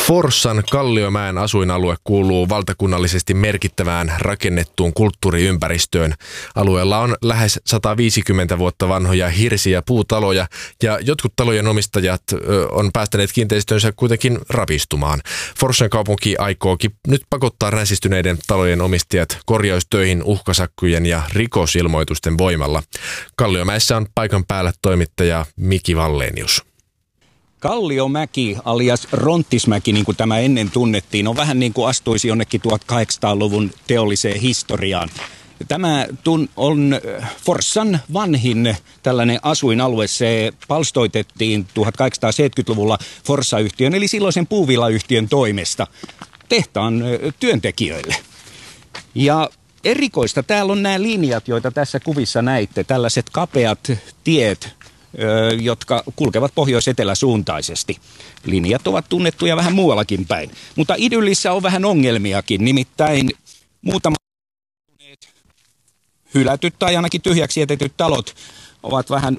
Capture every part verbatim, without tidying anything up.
Forssan Kalliomäen asuinalue kuuluu valtakunnallisesti merkittävään rakennettuun kulttuuriympäristöön. Alueella on lähes sata viisikymmentä vuotta vanhoja hirsi- ja puutaloja, ja jotkut talojen omistajat on päästäneet kiinteistönsä kuitenkin rapistumaan. Forssan kaupunki aikookin nyt pakottaa ränsistyneiden talojen omistajat korjaustöihin uhkasakkujen ja rikosilmoitusten voimalla. Kalliomäessä on paikan päällä toimittaja Miki Wallenius. Kalliomäki alias Ronttismäki, niin kuin tämä ennen tunnettiin, on vähän niin kuin astuisi jonnekin tuhatkahdeksansataaluvun teolliseen historiaan. Tämä on Forssan vanhin tällainen asuinalue. Se palstoitettiin tuhatkahdeksansataaseitsemänkymmentäluvulla Forssa-yhtiön, eli silloisen puuvillayhtiön toimesta tehtaan työntekijöille. Ja erikoista täällä on nämä linjat, joita tässä kuvissa näitte, tällaiset kapeat tiet, jotka kulkevat pohjois-eteläsuuntaisesti. Linjat ovat tunnettuja vähän muuallakin päin. Mutta idyllissä on vähän ongelmiakin, nimittäin muutama hylätyt tai ainakin tyhjäksi jätetyt talot ovat vähän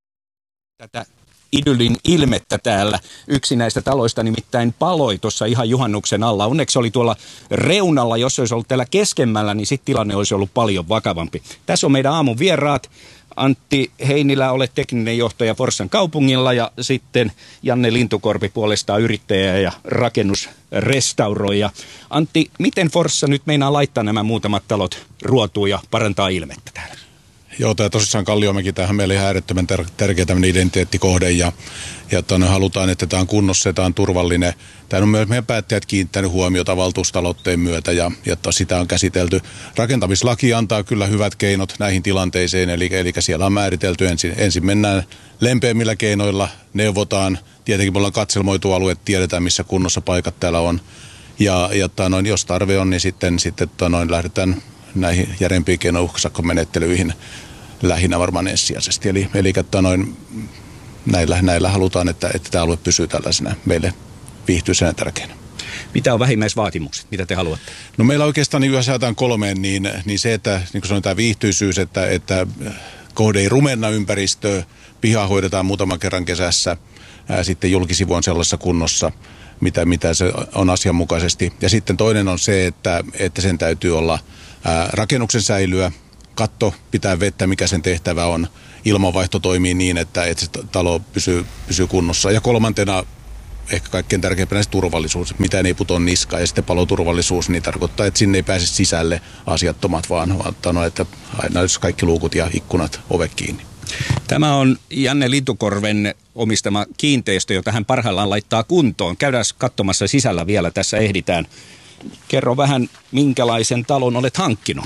tätä idyllin ilmettä täällä. Yksi näistä taloista nimittäin paloi tuossa ihan juhannuksen alla. Onneksi se oli tuolla reunalla, jos se olisi ollut täällä keskemmällä, niin sitten tilanne olisi ollut paljon vakavampi. Tässä on meidän aamun vieraat. Antti Heinilä, olet tekninen johtaja Forssan kaupungilla, ja sitten Janne Lintukorpi puolestaan yrittäjä ja rakennusrestauroija. Antti, miten Forssa nyt meinaa laittaa nämä muutamat talot ruotuun ja parantaa ilmettä täällä? Joo, tämä tosissaan Kalliomäki, tämähän meille ihan äärettömän tärkeä tämmöinen identiteettikohde, ja, ja tonne halutaan, että tämä on kunnossa, tämä on turvallinen. Tämä on myös meidän päättäjät kiinnittänyt huomiota valtuustaloitteen myötä, ja, ja sitä on käsitelty. Rakentamislaki antaa kyllä hyvät keinot näihin tilanteisiin, eli, eli siellä on määritelty, ensin, ensin mennään lempeämmillä keinoilla, neuvotaan, tietenkin me ollaan katselmoitu alue, tiedetään missä kunnossa paikat täällä on, ja, ja noin, jos tarve on, niin sitten, sitten noin, lähdetään näihin järjempiin keinoin uhkasakkomenettelyihin lähinnä varmaan ensisijaisesti. Eli, eli noin, näillä, näillä halutaan, että, että tämä alue pysyy tällaisena meille viihtyisenä tärkeänä. Mitä on vähimmäisvaatimukset? Mitä te haluatte? No meillä oikeastaan, niin jos säätään kolmeen, niin, niin se, että niin kuin sanoin, tämä viihtyisyys, että, että kohde ei rumenna ympäristöä, pihaa hoidetaan muutaman kerran kesässä, ää, sitten julkisivu on sellaisessa kunnossa, mitä, mitä se on asianmukaisesti. Ja sitten toinen on se, että, että sen täytyy olla ää, rakennuksen säilyä, katto pitää vettä, mikä sen tehtävä on, ilmanvaihto toimii niin, että, että se talo pysyy, pysyy kunnossa. Ja kolmantena ehkä kaikkein tärkeimpänä se turvallisuus, mitään ei putoa niskaan, ja sitten paloturvallisuus, niin tarkoittaa, että sinne ei pääse sisälle asiattomat, vaan, vaan että aina olisi kaikki luukut ja ikkunat, ovet kiinni. Tämä on Janne Lintukorven omistama kiinteistö, jota hän parhaillaan laittaa kuntoon. Käydään katsomassa sisällä vielä, tässä ehditään. Kerro vähän, minkälaisen talon olet hankkinut?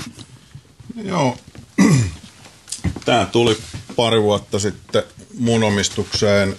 Joo, tämä tuli pari vuotta sitten mun omistukseen.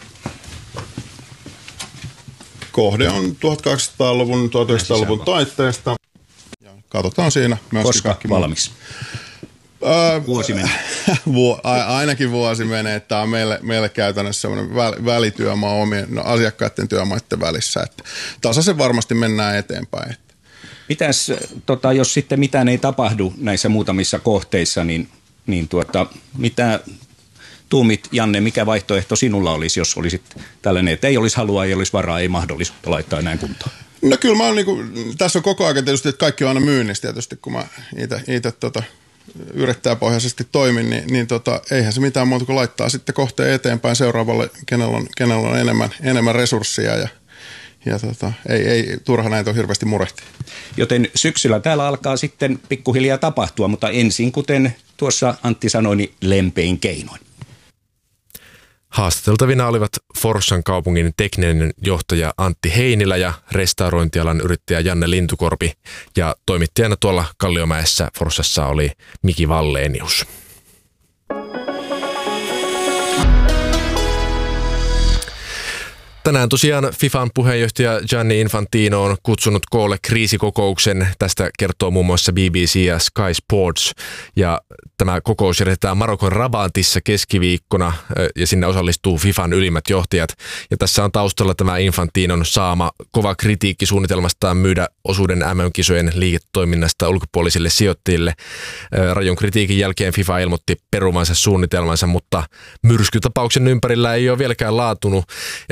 Kohde on tuhatkahdeksansataaluvun, tuhatyhdeksänsataaluvun taitteesta. Katsotaan siinä myöskin. Koska valmis? Vuosi menee. Ainakin vuosi menee. Tämä on meille, meille käytännössä sellainen välityömaa omien no, asiakkaiden työmaiden välissä. Että tasaisen varmasti mennään eteenpäin. Mitäs, tota, jos sitten mitään ei tapahdu näissä muutamissa kohteissa, niin, niin tuota, mitä tuumit, Janne, mikä vaihtoehto sinulla olisi, jos olisit tällainen, että ei olisi halua, ei olisi varaa, ei mahdollisuutta laittaa enää kuntoon? No kyllä mä oon niin kuin, tässä on koko ajan tietysti, että kaikki on aina myynnissä tietysti, kun mä itse tota, yrittäjäpohjaisesti toimin, niin, niin tota, eihän se mitään muuta kuin laittaa sitten kohteen eteenpäin seuraavalle, kenellä on, kenellä on enemmän, enemmän resursseja ja Ja tota, ei, ei turha näitä on hirveästi murehtia. Joten syksyllä täällä alkaa sitten pikkuhiljaa tapahtua, mutta ensin, kuten tuossa Antti sanoi, niin lempein keinoin. Haastateltavina olivat Forssan kaupungin tekninen johtaja Antti Heinilä ja restaurointialan yrittäjä Janne Lintukorpi. Ja toimittajana tuolla Kalliomäessä Forssassa oli Miki Wallenius. Tänään tosiaan FIFAn puheenjohtaja Gianni Infantino on kutsunut koolle kriisikokouksen. Tästä kertoo muun muassa B B C ja Sky Sports. Ja tämä kokous järjestetään Marokon Rabatissa keskiviikkona ja sinne osallistuu FIFAn ylimmät johtajat. Ja tässä on taustalla tämä Infantinon saama kova kritiikki suunnitelmastaan myydä osuuden M M-kisojen liiketoiminnasta ulkopuolisille sijoittajille. Rajon kritiikin jälkeen FIFA ilmoitti perumansa suunnitelmansa, mutta myrskytapauksen ympärillä ei ole vieläkään laatunut. Ja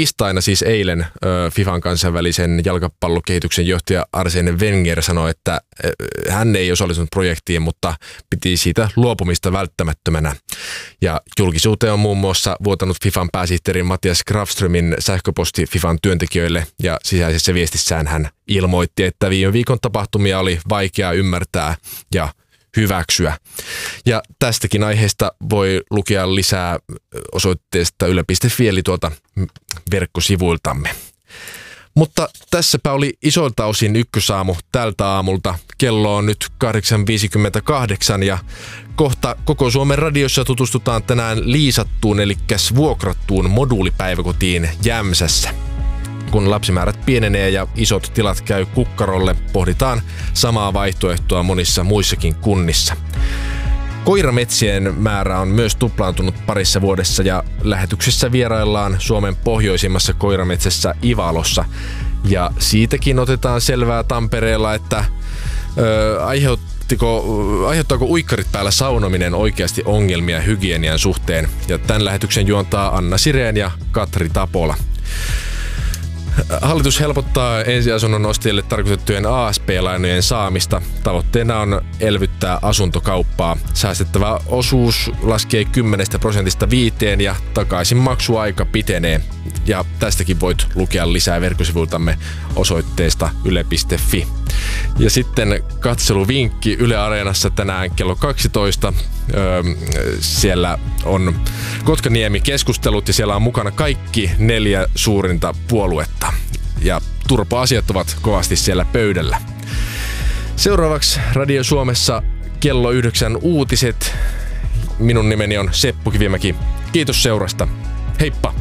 tiistaina, siis eilen, FIFAn kansainvälisen jalkapallokehityksen johtaja Arsene Wenger sanoi, että hän ei osallistunut projektiin, mutta piti siitä luopumista välttämättömänä. Ja julkisuuteen on muun muassa vuotanut FIFAn pääsihteeri Mattias Grafströmin sähköposti FIFAn työntekijöille, ja sisäisessä viestissään hän ilmoitti, että viime viikon tapahtumia oli vaikea ymmärtää ja hyväksyä. Ja tästäkin aiheesta voi lukea lisää osoitteesta yle piste fi eli tuolta verkkosivuiltamme. Mutta tässäpä oli isolta osin ykkösaamu tältä aamulta. Kello on nyt kahdeksan viisikymmentäkahdeksan ja kohta koko Suomen radiossa tutustutaan tänään liisattuun eli vuokrattuun moduulipäiväkotiin Jämsässä. Kun lapsimäärät pienenee ja isot tilat käy kukkarolle, pohditaan samaa vaihtoehtoa monissa muissakin kunnissa. Koirametsien määrä on myös tuplaantunut parissa vuodessa ja lähetyksessä vieraillaan Suomen pohjoisimmassa koirametsässä Ivalossa. Ja siitäkin otetaan selvää Tampereella, että ö, aiheuttiko, aiheuttaako uikkarit päällä saunominen oikeasti ongelmia hygienian suhteen. Ja tämän lähetyksen juontaa Anna Sireen ja Katri Tapola. Hallitus helpottaa ensiasunnon ostajille tarkoitettujen A S P-lainojen saamista. Tavoitteena on elvyttää asuntokauppaa. Säästettävä osuus laskee kymmenestä prosentista viiteen ja takaisinmaksuaika pitenee. Ja tästäkin voit lukea lisää verkkosivuiltamme osoitteesta yle piste fi. Ja sitten katseluvinkki Yle Areenassa tänään kello kaksitoista. Öö, siellä on Kotkaniemi-keskustelut ja siellä on mukana kaikki neljä suurinta puoluetta. Ja turpa-asiat ovat kovasti siellä pöydällä. Seuraavaksi Radio Suomessa kello yhdeksän uutiset. Minun nimeni on Seppo Kivimäki. Kiitos seurasta. Heippa!